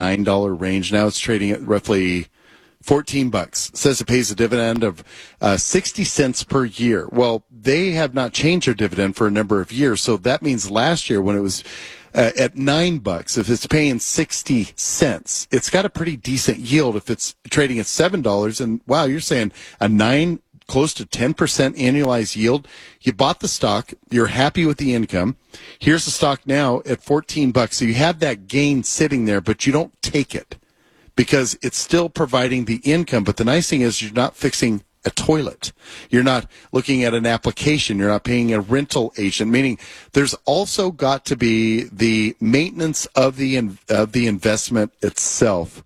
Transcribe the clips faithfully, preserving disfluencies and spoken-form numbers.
nine dollars range. Now it's trading at roughly fourteen bucks. It says it pays a dividend of uh, sixty cents per year. Well, they have not changed their dividend for a number of years. So that means last year when it was uh, at nine bucks, if it's paying sixty cents, it's got a pretty decent yield. If it's trading at seven dollars, and wow, you're saying a nine, close to ten percent annualized yield. You bought the stock. You're happy with the income. Here's the stock now at fourteen bucks. So you have that gain sitting there, but you don't take it because it's still providing the income. But the nice thing is you're not fixing a toilet. You're not looking at an application. You're not paying a rental agent, meaning there's also got to be the maintenance of the, of the investment itself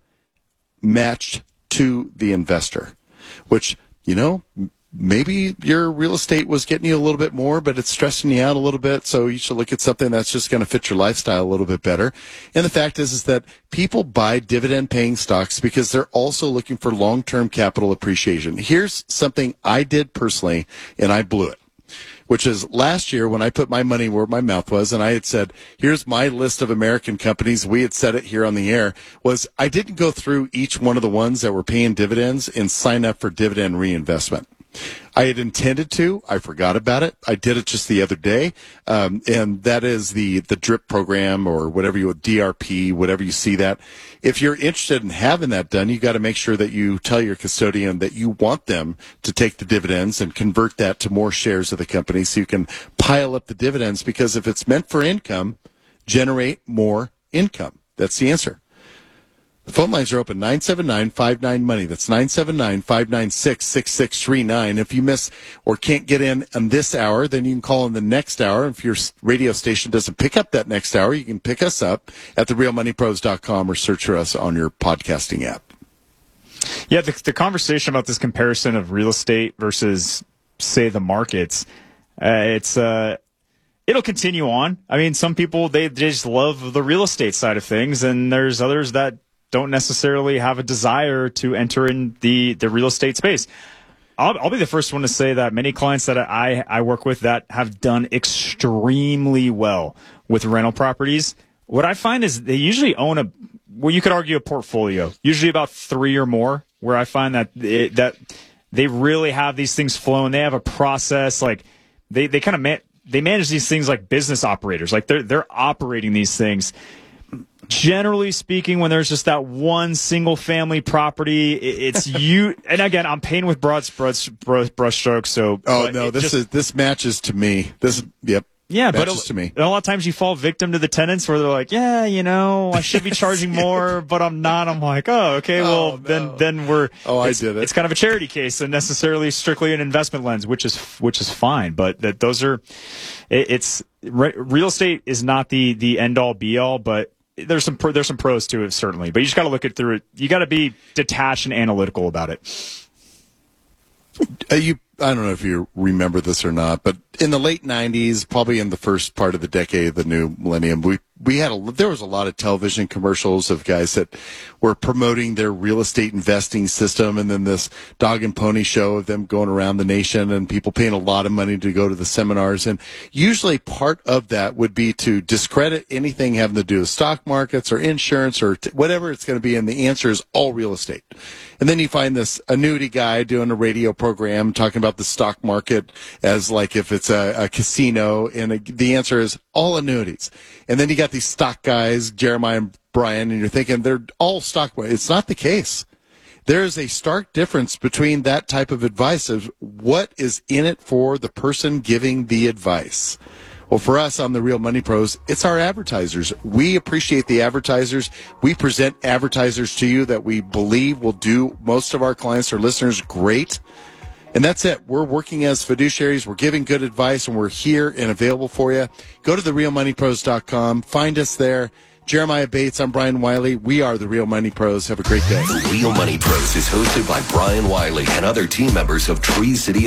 matched to the investor, which, you know, maybe your real estate was getting you a little bit more, but it's stressing you out a little bit. So you should look at something that's just going to fit your lifestyle a little bit better. And the fact is, is that people buy dividend paying stocks because they're also looking for long-term capital appreciation. Here's something I did personally, and I blew it, which is last year when I put my money where my mouth was and I had said, here's my list of American companies. We had said it here on the air, was I didn't go through each one of the ones that were paying dividends and sign up for dividend reinvestment. I had intended to. I forgot about it. I did it just the other day, um, and that is the the DRIP program or whatever you D R P, whatever you see that. If you're interested in having that done, you got to make sure that you tell your custodian that you want them to take the dividends and convert that to more shares of the company, so you can pile up the dividends. Because if it's meant for income, generate more income. That's the answer. The phone lines are open, nine seven nine, five nine, money. That's nine seven nine, five nine six, six six three nine. If you miss or can't get in on this hour, then you can call in the next hour. If your radio station doesn't pick up that next hour, you can pick us up at the real money pros dot com or search for us on your podcasting app. Yeah, the, the conversation about this comparison of real estate versus, say, the markets, uh, it's uh, it'll continue on. I mean, some people, they, they just love the real estate side of things, and there's others that don't necessarily have a desire to enter in the, the real estate space. I'll, I'll be the first one to say that many clients that I, I work with that have done extremely well with rental properties, what I find is they usually own a, well, you could argue a portfolio, usually about three or more, where I find that it, that they really have these things flowing. They have a process, like they, they kind of man, they manage these things like business operators, like they're they're operating these things. Generally speaking, when there's just that one single family property, it's you. And again, I'm painting with broad brush, brush strokes. So, oh no, this just, is this matches to me. This, yep, yeah, matches but to me. A lot of times you fall victim to the tenants where they're like, yeah, you know, I should be charging more, but I'm not. I'm like, oh, okay, well, oh, no. then then we're. Oh, I did it. It's kind of a charity case, and necessarily strictly an investment lens, which is which is fine. But that those are, it, it's re, real estate is not the the end all be all, but. There's some there's some pros to it, certainly, but you just got to look it through it. You got to be detached and analytical about it. Uh, you, I don't know if you remember this or not, but in the late nineties, probably in the first part of the decade of the new millennium, we we had a there was a lot of television commercials of guys that were promoting their real estate investing system, and then this dog and pony show of them going around the nation and people paying a lot of money to go to the seminars. And usually part of that would be to discredit anything having to do with stock markets or insurance or t- whatever it's going to be, and the answer is all real estate. And then you find this annuity guy doing a radio program talking about the stock market as like if it's a, a casino, and a, the answer is all annuities. And then you got these stock guys, Jeremiah and Brian, and you're thinking they're all stock. It's not the case. There is a stark difference between that type of advice of what is in it for the person giving the advice. Well, for us on the Real Money Pros, it's our advertisers. We appreciate the advertisers. We present advertisers to you that we believe will do most of our clients or listeners great. And that's it. We're working as fiduciaries. We're giving good advice, and we're here and available for you. Go to the real money pros dot com. Find us there. Jeremiah Bates, I'm Brian Wiley. We are the Real Money Pros. Have a great day. The Real Money Pros is hosted by Brian Wiley and other team members of Tree City